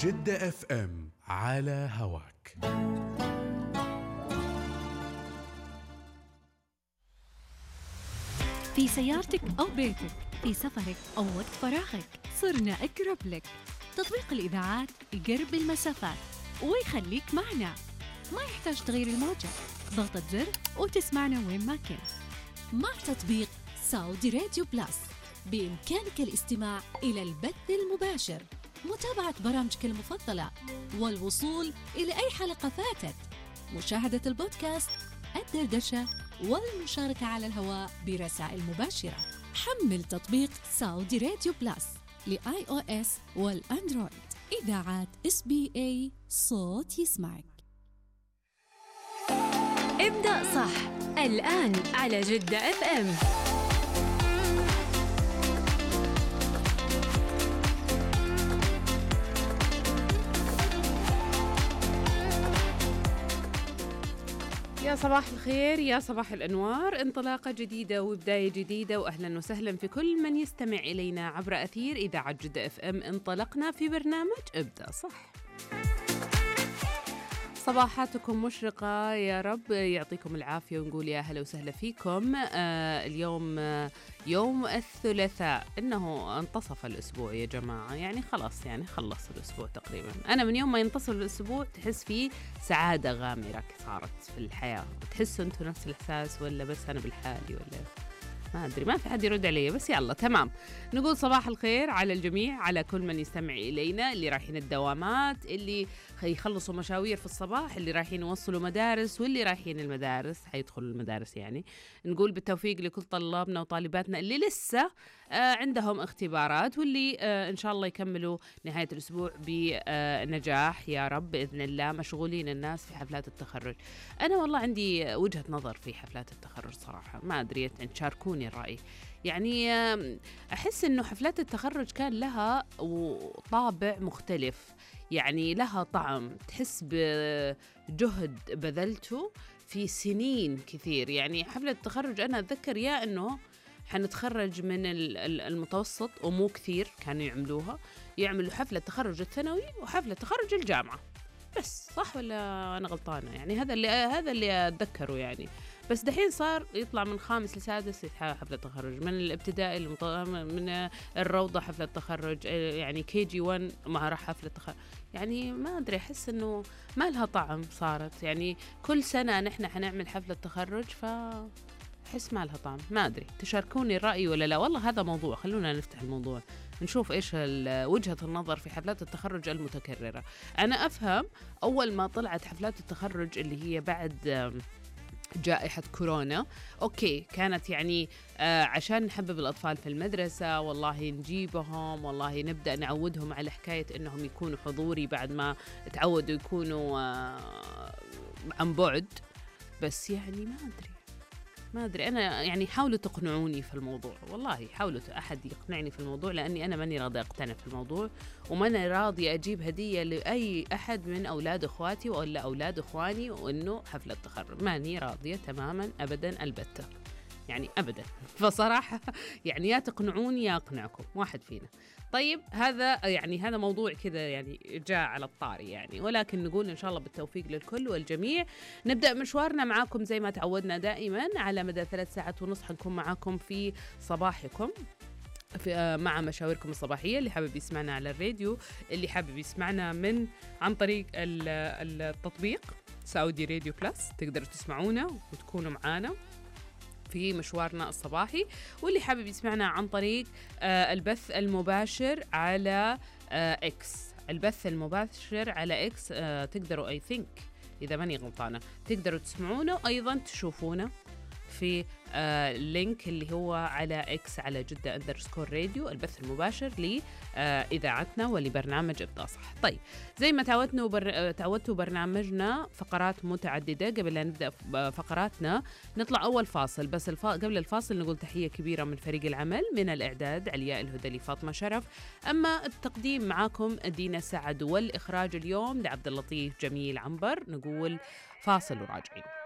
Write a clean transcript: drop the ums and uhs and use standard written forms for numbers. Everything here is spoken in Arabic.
جدة اف ام على هواك. في سيارتك أو بيتك، في سفرك أو وقت فراغك، صرنا أقرب لك. تطبيق الإذاعات يقرب المسافات ويخليك معنا، ما يحتاج تغير الموجة، ضغطة زر وتسمعنا وين ما كنت. مع تطبيق سعودي راديو بلاس بإمكانك الاستماع إلى البث المباشر، متابعة برامجك المفضلة، والوصول إلى أي حلقة فاتت، مشاهدة البودكاست، الدردشة، والمشاركة على الهواء برسائل مباشرة. حمل تطبيق سعودي راديو بلاس لآي أو إس والأندرويد. إذاعات SBA، صوت يسمعك. ابدأ صح الآن على جدة اف ام. يا صباح الخير، يا صباح الأنوار، انطلاقة جديدة وبداية جديدة، وأهلا وسهلا في كل من يستمع إلينا عبر أثير إذاعة جدة اف ام. انطلقنا في برنامج ابدأ صح. صباحاتكم مشرقة يا رب، يعطيكم العافية ونقول يا هلا وسهلا فيكم. اليوم يوم الثلاثاء، إنه انتصف الأسبوع يا جماعة، يعني خلاص، يعني خلص الأسبوع تقريبا. أنا من يوم ما ينتصف الأسبوع تحس فيه سعادة غامرة صارت في الحياة. تحسوا أنتوا نفس الإحساس ولا بس أنا بالحالي ولا ما أدري؟ ما في حد يرد علي، بس يلا تمام. نقول صباح الخير على الجميع، على كل من يستمع إلينا، اللي رايحين الدوامات، اللي يخلصوا مشاوير في الصباح، اللي رايحين يوصلوا مدارس، واللي رايحين المدارس حيدخلوا المدارس. يعني نقول بالتوفيق لكل طلابنا وطالباتنا اللي لسه عندهم اختبارات، واللي إن شاء الله يكملوا نهاية الأسبوع بنجاح يا رب بإذن الله. مشغولين الناس في حفلات التخرج. أنا والله عندي وجهة نظر في حفلات التخرج صراحة، ما أدري تشاركوني الرأي. يعني أحس إنه حفلات التخرج كان لها طابع مختلف، يعني لها طعم، تحس بجهد بذلته في سنين كثير. يعني حفلة التخرج أنا أتذكر يا إنه حنتخرج من المتوسط ومو كثير كانوا يعملوا حفلة تخرج الثانوي وحفلة تخرج الجامعة بس، صح ولا أنا غلطانة؟ يعني هذا اللي أتذكره يعني. بس دحين صار يطلع من خامس لسادس حفلة تخرج، من الابتدائي من الروضة حفلة تخرج، يعني KG1 ما راح حفلة تخرج. يعني ما أدري، أحس إنه ما لها طعم صارت. يعني كل سنة نحن حنعمل حفلة تخرج، أحس ما لها طعم. ما أدري تشاركوني الرأي ولا لا؟ والله هذا موضوع، خلونا نفتح الموضوع نشوف إيش وجهة النظر في حفلات التخرج المتكررة. أنا أفهم أول ما طلعت حفلات التخرج اللي هي بعد جائحة كورونا، أوكي كانت يعني عشان نحبب الأطفال في المدرسة، والله نجيبهم، والله نبدأ نعودهم على حكاية إنهم يكونوا حضوري بعد ما تعودوا يكونوا عن بعد. بس يعني ما أدري أنا، يعني حاولوا تقنعوني في الموضوع، والله حاولوا أحد يقنعني في الموضوع، لأني أنا ماني راضي أقتنع في الموضوع، وماني راضي أجيب هدية لأي أحد من أولاد أخواتي ولا أولاد أخواني وإنه حفلة تخرج. ماني راضية تماما أبدا البتة، يعني أبدا. فصراحة يعني يا تقنعوني يا أقنعكم، واحد فينا. طيب هذا موضوع كذا يعني جاء على الطاري يعني، ولكن نقول إن شاء الله بالتوفيق للكل والجميع. نبدأ مشوارنا معاكم زي ما تعودنا دائما على مدى 3 ساعات ونص، حنكون معاكم في صباحكم مع مشاوركم الصباحية. اللي حابب يسمعنا على الراديو، اللي حابب يسمعنا عن طريق التطبيق سعودي راديو بلاس، تقدروا تسمعونا وتكونوا معانا في مشوارنا الصباحي. واللي حابب يسمعنا عن طريق البث المباشر على إكس، البث المباشر على إكس، تقدروا إذا ماني غلطانة تقدروا تسمعونا وأيضا تشوفونا في اللينك اللي هو على إكس على جدة _ راديو، البث المباشر لإذاعتنا ولبرنامج ابدأ صح. طيب زي ما تعودتوا برنامجنا فقرات متعددة. قبل أن نبدأ فقراتنا نطلع أول فاصل، بس قبل الفاصل نقول تحية كبيرة من فريق العمل، من الإعداد علياء الهدلي، فاطمة شرف، أما التقديم معاكم دينا سعد، والإخراج اليوم لعبد اللطيف جميل عنبر. نقول فاصل وراجعين.